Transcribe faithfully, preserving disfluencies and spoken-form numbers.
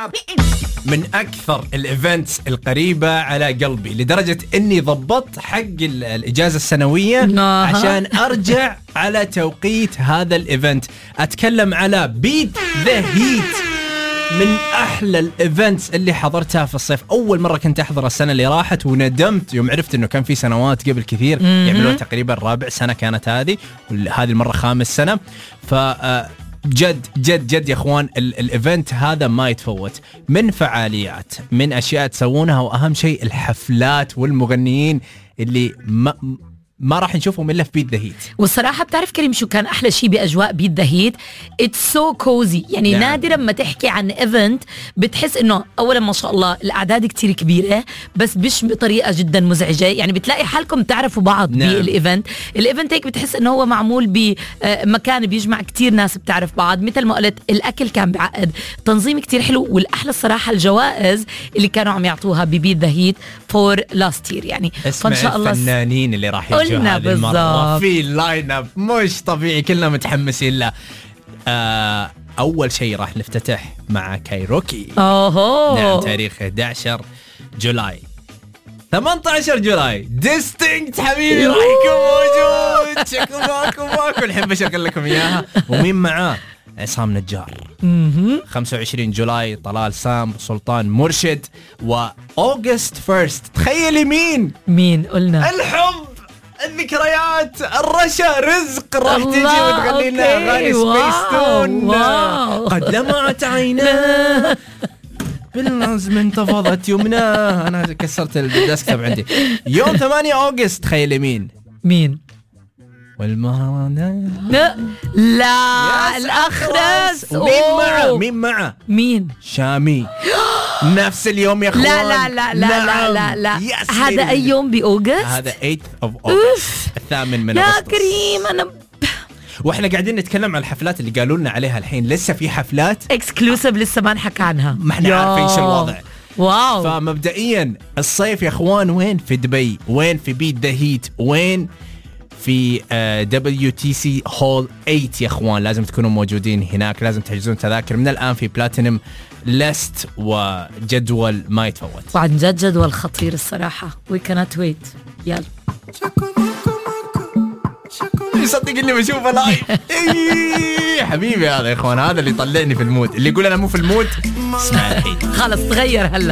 من أكثر الإيفنتس القريبة على قلبي لدرجة إني ضبطت حق الإجازة السنوية عشان أرجع على توقيت هذا الإيفنت. أتكلم على بيت ذا هيت، من أحلى الإيفنتس اللي حضرتها في الصيف. أول مرة كنت أحضر السنة اللي راحت وندمت يوم عرفت إنه كان في سنوات قبل كثير يعملون تقريبا رابع سنة كانت هذه، وهذه المرة خامس سنة. ف جد جد جد يا اخوان الايفنت هذا ما يتفوت، من فعاليات، من اشياء تسوونها، واهم شيء الحفلات والمغنيين اللي ما ما راح نشوفهم إلا في بيت ذا هيت. والصراحة بتعرف كريم شو كان أحلى شيء بأجواء بيت ذا هيت؟ It's so cozy. يعني نعم. نادرا ما تحكي عن إيفنت بتحس إنه أولا ما شاء الله الأعداد كتير كبيرة بس مش بطريقة جدا مزعجة، يعني بتلاقي حالكم تعرفوا بعض نعم. بالإيفنت. الإيفنت هيك بتحس إنه هو معمول بمكان بيجمع كتير ناس بتعرف بعض. مثل ما قلت الأكل كان بعقد، تنظيم كتير حلو، والأحلى الصراحة الجوائز اللي كانوا عم يعطوها ببيت ذا هيت فور لاست يير. يعني فإن شاء الله الفنانين اللي راح يجوا هذه المرة في لاين اب مش طبيعي، كلنا متحمسين له. آه أول شيء راح نفتتح مع كايروكي. أوه. نعم، تاريخ أحد عشر جولاي، ثمانية عشر جولاي. ديستينكت حبيبي راح يكون موجود. شكو ماكو ماكو الحين بشغل لكم إياها. ومين معاه؟ عصام نجار. خمسة وعشرين جولاي طلال سام، سلطان مرشد. وأوغست فيرست تخيلي مين مين قلنا؟ الحب، الذكريات، الرشا، رزق راح تجي وتغني لنا اغاني سبيس تون. قد لمعت عيناه بالنظم انتفضت يمناه. انا كسرت الديسكتوب عندي. يوم ثمانية أغسطس تخيل مين مين والمهرجان؟ لا, لا الأخرس. ومين معه؟ مين معه؟ مين؟ شامي. نفس اليوم يا اخوان. لا لا لا لا نعم. لا لا, لا. هذا أي يوم بأوغست؟ هذا ثمانية of August، الثامن من أغسطس. يا كريم أنا واحنا قاعدين نتكلم عن الحفلات اللي قالوا لنا عليها الحين. لسه في حفلات اكسكلوسيف لسه ما نحكى عنها، ما احنا عارفين شو الوضع. واو. فمبدئيا الصيف يا اخوان وين؟ في دبي. وين؟ في بيت ذا هيت. وين؟ في دبليو تي سي هول ثمانية يا اخوان. لازم تكونوا موجودين هناك، لازم تحجزون تذاكر من الان في بلاتينم ليست، وجدول ما يتفوت. وعن جد جدول خطير الصراحة. we cannot wait. يلا يصدق اني بشوفه لايف. اي حبيبي هذا يا اخوان، هذا اللي يطلعني في المود. اللي يقول انا مو في المود اسمع الحين خلص تغير هلا.